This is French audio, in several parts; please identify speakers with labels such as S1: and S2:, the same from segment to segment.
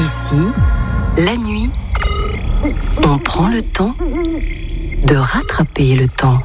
S1: Ici, la nuit, on prend le temps de rattraper le temps.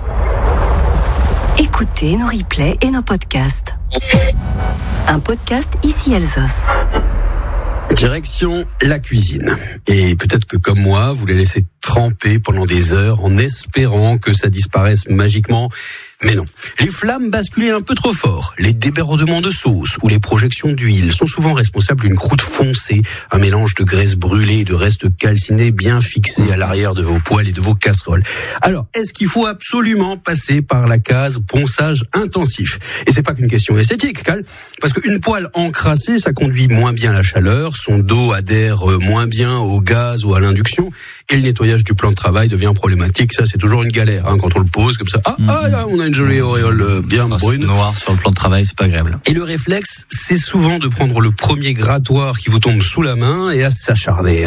S1: Écoutez nos replays et nos podcasts. Un podcast Ici Alsos.
S2: Direction la cuisine. Et peut-être que comme moi, vous les laissez tremper pendant des heures en espérant que ça disparaisse magiquement. Mais non. Les flammes basculaient un peu trop fort. Les débordements de sauce ou les projections d'huile sont souvent responsables d'une croûte foncée, un mélange de graisse brûlée et de restes calcinés bien fixés à l'arrière de vos poêles et de vos casseroles. Alors, est-ce qu'il faut absolument passer par la case ponçage intensif ? Et c'est pas qu'une question esthétique, Cal, parce qu'une poêle encrassée, ça conduit moins bien la chaleur, son dos adhère moins bien au gaz ou à l'induction, et le nettoyage du plan de travail devient problématique. Ça, c'est toujours une galère, quand on le pose comme ça. On a une jolie auréole bien brune.
S3: Noir sur le plan de travail, c'est pas agréable.
S2: Et le réflexe, c'est souvent de prendre le premier grattoir qui vous tombe sous la main et à s'acharner.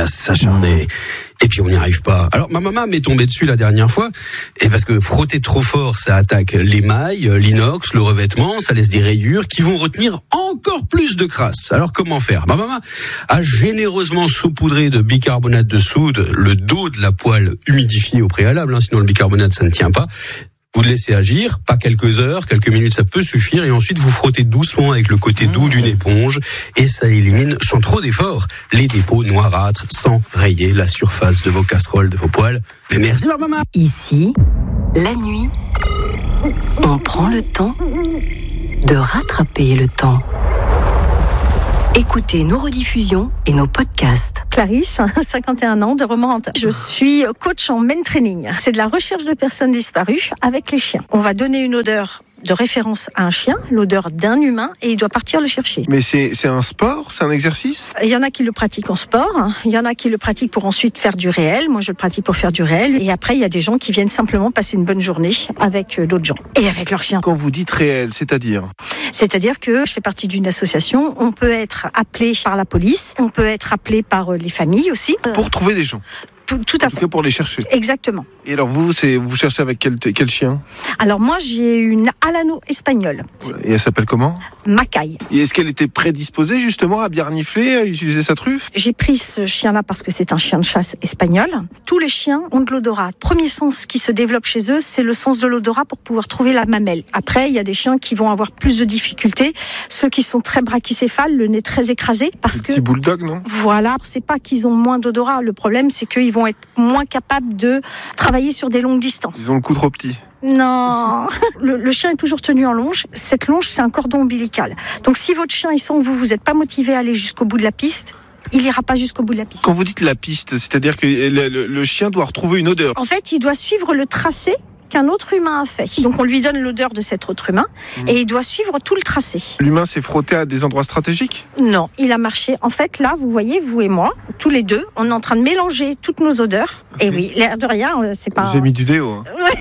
S2: Et puis on n'y arrive pas. Alors ma maman m'est tombée dessus la dernière fois, et parce que frotter trop fort, ça attaque l'émail, l'inox, le revêtement, ça laisse des rayures qui vont retenir encore plus de crasse. Alors comment faire ? Ma maman a généreusement saupoudré de bicarbonate de soude le dos de la poêle humidifiée au préalable, sinon le bicarbonate ça ne tient pas. Vous le laissez agir, pas quelques heures, quelques minutes, ça peut suffire, et ensuite vous frottez doucement avec le côté doux d'une éponge, et ça élimine sans trop d'efforts les dépôts noirâtres, sans rayer la surface de vos casseroles, de vos poêles. Mais merci ma maman.
S1: Ici, la nuit, on prend le temps de rattraper le temps. Écoutez nos rediffusions et nos podcasts.
S4: Clarisse, 51 ans, de Romande. Je suis coach en main training. C'est de la recherche de personnes disparues avec les chiens. On va donner une odeur de référence à un chien, l'odeur d'un humain, et il doit partir le chercher.
S5: Mais c'est un sport, c'est un exercice ?
S4: Il y en a qui le pratiquent en sport, il y en a qui le pratiquent pour ensuite faire du réel. Moi, je le pratique pour faire du réel. Et après, il y a des gens qui viennent simplement passer une bonne journée avec d'autres gens et avec leurs chiens.
S5: Quand vous dites réel, c'est-à-dire
S4: que je fais partie d'une association. On peut être appelé par la police, on peut être appelé par les familles aussi.
S5: Pour trouver des gens.
S4: Tout à fait.
S5: Que pour les chercher.
S4: Exactement.
S5: Et alors vous cherchez avec quel chien ?
S4: Alors moi, j'ai une Alano espagnole.
S5: Et elle s'appelle comment ?
S4: Macaille.
S5: Et est-ce qu'elle était prédisposée justement à bien renifler, à utiliser sa truffe ?
S4: J'ai pris ce chien-là parce que c'est un chien de chasse espagnol. Tous les chiens ont de l'odorat. Premier sens qui se développe chez eux, c'est le sens de l'odorat pour pouvoir trouver la mamelle. Après, il y a des chiens qui vont avoir plus de difficultés. Ceux qui sont très brachycéphales, le nez très écrasé, parce que...
S5: Petit bulldog, non ?
S4: Voilà, c'est pas qu'ils ont moins d'odorat. Le problème, c'est qu'ils vont être moins capables de travailler sur des longues distances.
S5: Ils ont le cou trop petit.
S4: Non, le chien est toujours tenu en longe. Cette longe, c'est un cordon ombilical. Donc si votre chien, il sent que vous n'êtes pas motivé à aller jusqu'au bout de la piste, il n'ira pas jusqu'au bout de la piste.
S5: Quand vous dites la piste, c'est-à-dire que le chien doit retrouver une odeur.
S4: En fait, il doit suivre le tracé qu'un autre humain a fait. Donc on lui donne l'odeur de cet autre humain et il doit suivre tout le tracé.
S5: L'humain s'est frotté à des endroits stratégiques ?
S4: Non, il a marché. En fait, là, vous voyez, vous et moi, tous les deux, on est en train de mélanger toutes nos odeurs. Et oui, l'air de rien, c'est pas...
S5: J'ai mis du déo.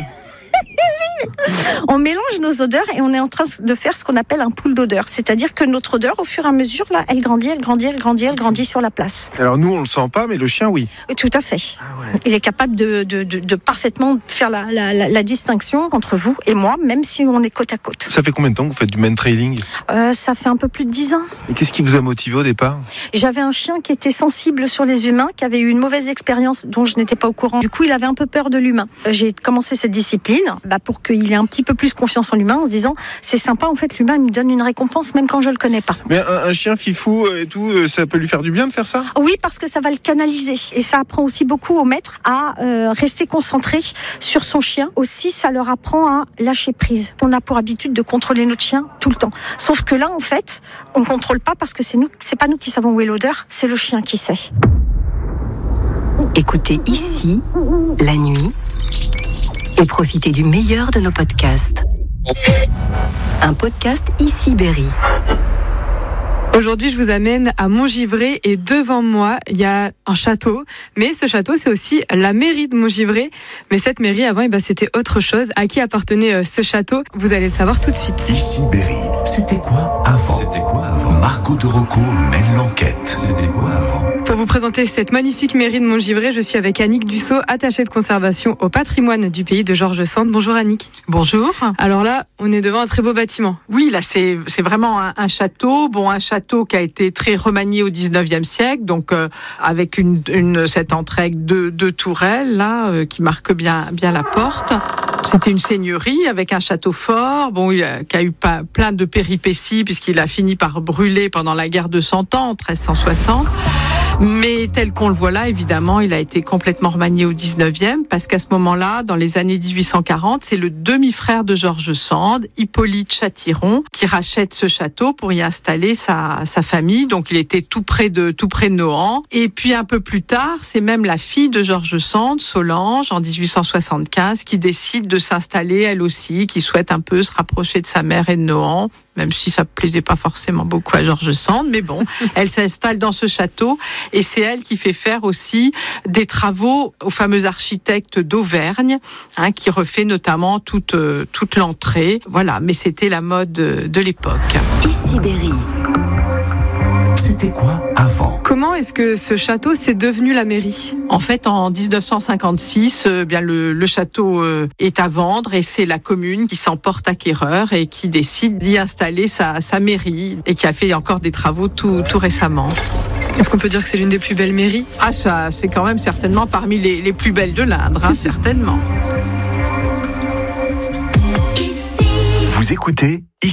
S4: On mélange nos odeurs et on est en train de faire ce qu'on appelle un pool d'odeurs. C'est-à-dire que notre odeur, au fur et à mesure, là, elle grandit sur la place.
S5: Alors nous, on le sent pas, mais le chien, oui.
S4: Tout à fait.
S5: Ah ouais.
S4: Il est capable de parfaitement faire la distinction entre vous et moi, même si on est côte à côte.
S5: Ça fait combien de temps que vous faites du main trailing ?
S4: Ça fait un peu plus de 10 ans.
S5: Et qu'est-ce qui vous a motivé au départ ?
S4: J'avais un chien qui était sensible sur les humains, qui avait eu une mauvaise expérience dont je n'étais pas au courant. Du coup, il avait un peu peur de l'humain. J'ai commencé cette discipline pour qu'il ait un petit peu plus confiance en l'humain, en se disant c'est sympa, en fait, l'humain me donne une récompense même quand je le connais pas.
S5: Mais un chien fifou et tout, ça peut lui faire du bien de faire ça ?
S4: Oui, parce que ça va le canaliser. Et ça apprend aussi beaucoup au maître à rester concentré sur son chien. Aussi, ça leur apprend à lâcher prise. On a pour habitude de contrôler notre chien tout le temps. Sauf que là, en fait, on contrôle pas parce que c'est pas nous qui savons où est l'odeur, c'est le chien qui sait.
S1: Écoutez Ici, la nuit, et profitez du meilleur de nos podcasts. Un podcast Ici Berry.
S6: Aujourd'hui, je vous amène à Montgivray et devant moi, il y a un château. Mais ce château, c'est aussi la mairie de Montgivray. Mais cette mairie, avant, c'était autre chose. À qui appartenait ce château ? Vous allez le savoir tout de suite.
S7: Ici Berry, c'était quoi avant ? Margot de Rocco mène l'enquête. C'était quoi avant ?
S6: Pour vous vous présenter cette magnifique mairie de Montgivray, je suis avec Annick Dussault, attachée de conservation au patrimoine du pays de Georges Sand. Bonjour Annick.
S7: Bonjour.
S6: Alors là, on est devant un très beau bâtiment.
S7: Oui, là c'est vraiment un château. Bon, un château qui a été très remanié au 19e siècle, donc avec cette entrée avec deux tourelles là qui marquent bien la porte. C'était une seigneurie avec un château fort, qui a eu plein de péripéties puisqu'il a fini par brûler pendant la guerre de 100 ans, en 1360. Mais tel qu'on le voit là, évidemment, il a été complètement remanié au 19e parce qu'à ce moment-là, dans les années 1840, c'est le demi-frère de Georges Sand, Hippolyte Châtiron, qui rachète ce château pour y installer sa famille. Donc, il était tout près de Nohant. Et puis, un peu plus tard, c'est même la fille de Georges Sand, Solange, en 1875, qui décide de s'installer elle aussi, qui souhaite un peu se rapprocher de sa mère et de Nohant, même si ça ne plaisait pas forcément beaucoup à Georges Sand. Mais bon, elle s'installe dans ce château. Et c'est elle qui fait faire aussi des travaux aux fameux architectes d'Auvergne, qui refait notamment toute l'entrée. Voilà, mais c'était la mode de l'époque.
S1: Ici Berry.
S8: C'était quoi avant ?
S6: Comment est-ce que ce château s'est devenu la mairie ?
S7: En fait, en 1956, le château est à vendre et c'est la commune qui s'en porte acquéreur et qui décide d'y installer sa mairie et qui a fait encore des travaux tout récemment.
S6: Est-ce qu'on peut dire que c'est l'une des plus belles mairies ?
S7: Ah, ça, c'est quand même certainement parmi les plus belles de l'Indre, certainement.
S8: Vous écoutez